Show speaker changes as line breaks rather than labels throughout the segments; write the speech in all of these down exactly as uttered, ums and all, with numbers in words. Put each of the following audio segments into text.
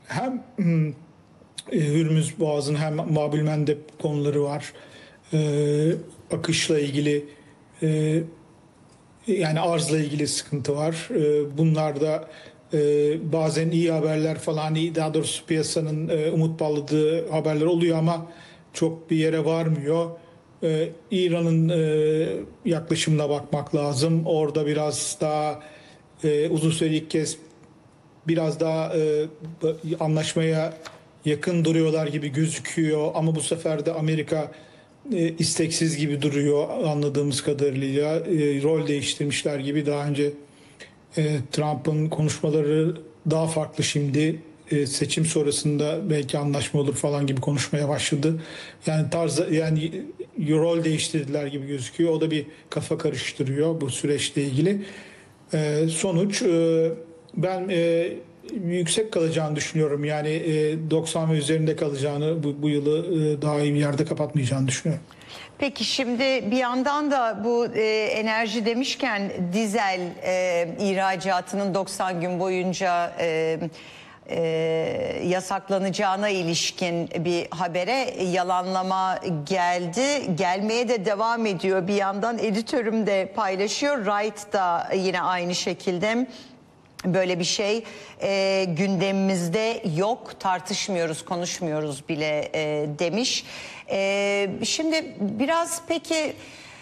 hem hmm, e, Hürmüz Boğazı'nın hem Babülmendep konuları var. E, akışla ilgili, e, yani arzla ilgili sıkıntı var. E, bunlar da e, bazen iyi haberler falan, hani daha doğrusu piyasanın e, umut bağladığı haberler oluyor ama çok bir yere varmıyor. E, İran'ın e, yaklaşımına bakmak lazım. Orada biraz daha e, uzun süre ilk kez biraz daha e, anlaşmaya yakın duruyorlar gibi gözüküyor ama bu sefer de Amerika e, isteksiz gibi duruyor anladığımız kadarıyla. E, rol değiştirmişler gibi. Daha önce e, Trump'ın konuşmaları daha farklı şimdi. E, seçim sonrasında belki anlaşma olur falan gibi konuşmaya başladı. Yani tarzı, yani rol değiştirdiler gibi gözüküyor. O da bir kafa karıştırıyor bu süreçle ilgili. E, sonuç, e, ben e, yüksek kalacağını düşünüyorum. Yani e, doksan ve üzerinde kalacağını, bu, bu yılı e, daha iyi bir yerde kapatmayacağını düşünüyorum.
Peki şimdi bir yandan da bu e, enerji demişken dizel e, ihracatının doksan gün boyunca e, e, yasaklanacağına ilişkin bir habere yalanlama geldi. Gelmeye de devam ediyor. Bir yandan editörüm de paylaşıyor. Wright da yine aynı şekilde. Böyle bir şey e, gündemimizde yok, tartışmıyoruz, konuşmuyoruz bile e, demiş. E, şimdi biraz peki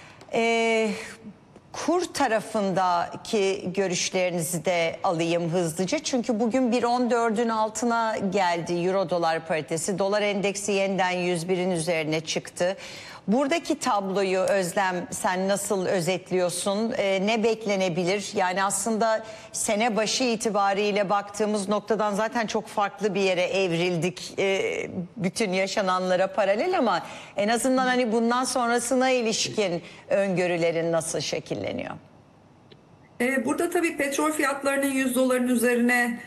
e, kur tarafındaki görüşlerinizi de alayım hızlıca. Çünkü bugün bir nokta on dördün altına geldi euro dolar paritesi. Dolar endeksi yeniden yüz birin üzerine çıktı. Buradaki tabloyu Özlem sen nasıl özetliyorsun? Ee, ne beklenebilir? Yani aslında sene başı itibariyle baktığımız noktadan zaten çok farklı bir yere evrildik. Ee, bütün yaşananlara paralel ama en azından hani bundan sonrasına ilişkin öngörülerin nasıl şekilleniyor?
E, Burada tabii petrol fiyatlarının yüz doların üzerine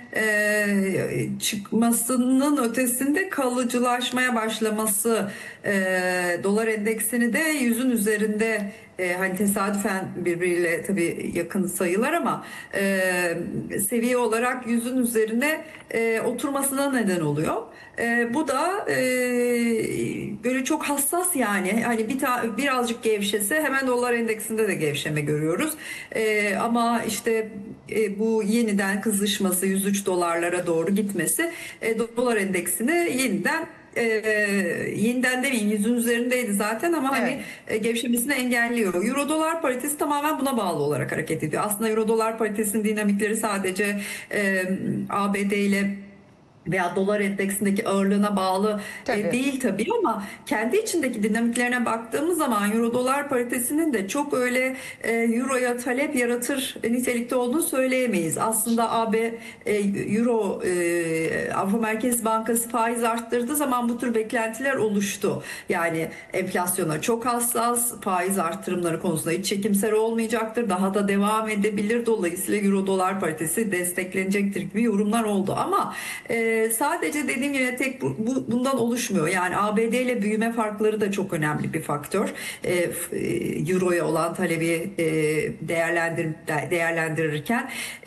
e, çıkmasının ötesinde kalıcılaşmaya başlaması, e, dolar endeksini de yüzün üzerinde, e, hani tesadüfen birbiriyle tabii yakın sayılar ama e, seviye olarak yüzün üzerine e, oturmasına neden oluyor. E, bu da e, böyle çok hassas, yani hani bir ta, birazcık gevşese hemen dolar endeksinde de gevşeme görüyoruz. E, ama işte e, bu yeniden kızışması, yüz üç dolarlara doğru gitmesi e, dolar endeksini yeniden e, yeniden demeyeyim, yüzün üzerindeydi zaten ama
Evet.
hani e, gevşemesini engelliyor. Euro dolar paritesi tamamen buna bağlı olarak hareket ediyor. Aslında euro dolar paritesinin dinamikleri sadece e, A B D ile veya dolar endeksindeki ağırlığına bağlı e,
Tabii.
değil tabii ama kendi içindeki dinamiklerine baktığımız zaman euro dolar paritesinin de çok öyle e, euroya talep yaratır nitelikte olduğunu söyleyemeyiz. Aslında A B e, euro e, Avrupa Merkez Bankası faiz arttırdığı zaman bu tür beklentiler oluştu. Yani enflasyona çok hassas, faiz arttırımları konusunda hiç çekimser olmayacaktır, daha da devam edebilir, dolayısıyla euro dolar paritesi desteklenecektir gibi yorumlar oldu ama e, sadece dediğim gibi tek bu, bu, bundan oluşmuyor. Yani A B D ile büyüme farkları da çok önemli bir faktör. E, Euro'ya olan talebi e, değerlendir, değerlendirirken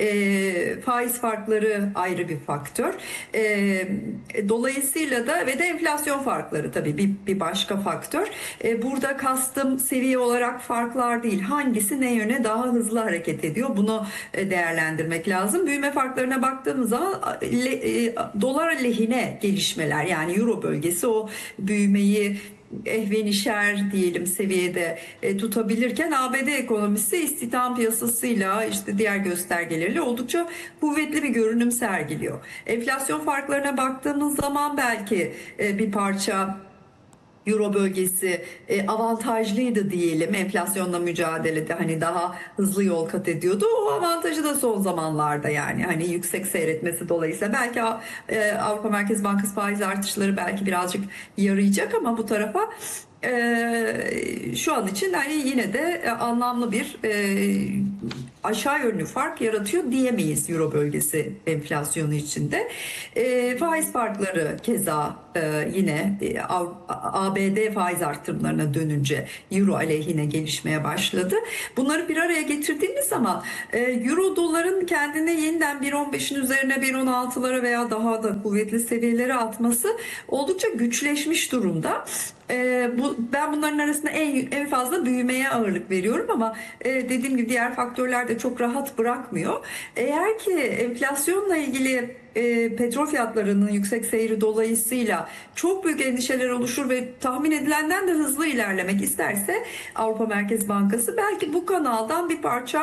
e, faiz farkları ayrı bir faktör. E, dolayısıyla da ve de enflasyon farkları tabii bir, bir başka faktör. E, burada kastım seviye olarak farklar değil. Hangisi ne yöne daha hızlı hareket ediyor? Bunu e, değerlendirmek lazım. Büyüme farklarına baktığımız zaman le, e, dolar lehine gelişmeler, yani euro bölgesi o büyümeyi ehvenişer diyelim seviyede e, tutabilirken A B D ekonomisi istihdam piyasasıyla işte diğer göstergeleriyle oldukça kuvvetli bir görünüm sergiliyor. Enflasyon farklarına baktığımız zaman belki e, bir parça Euro bölgesi e, avantajlıydı diyelim, enflasyonla mücadelede hani daha hızlı yol kat ediyordu. O avantajı da son zamanlarda, yani hani yüksek seyretmesi dolayısıyla belki e, Avrupa Merkez Bankası faiz artışları belki birazcık yarayacak ama bu tarafa e, şu an için hani yine de e, anlamlı bir e, aşağı yönlü fark yaratıyor diyemeyiz Euro bölgesi enflasyonu içinde. E, faiz farkları keza e, yine e, A B D faiz artırımlarına dönünce Euro aleyhine gelişmeye başladı. Bunları bir araya getirdiğimiz zaman e, Euro doların kendine yeniden bir on beşin üzerine bir on altılara veya daha da kuvvetli seviyelere atması oldukça güçleşmiş durumda. E, bu, ben bunların arasında en, en fazla büyümeye ağırlık veriyorum ama e, dediğim gibi diğer faktörler de çok rahat bırakmıyor. Eğer ki enflasyonla ilgili e, petrol fiyatlarının yüksek seyri dolayısıyla çok büyük endişeler oluşur ve tahmin edilenden de hızlı ilerlemek isterse Avrupa Merkez Bankası belki bu kanaldan bir parça